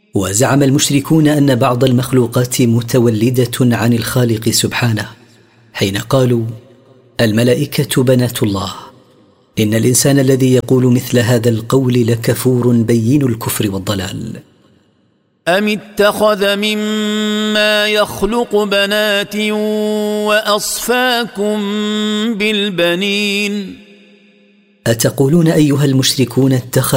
وزعم المشركون أن بعض المخلوقات متولدة عن الخالق سبحانه حين قالوا الملائكة بنات الله. إن الإنسان الذي يقول مثل هذا القول لكفور بين الكفر والضلال. أم اتخذ مما يخلق بنات وأصفاكم بالبنين. أتقولون أيها المشركون اتخذ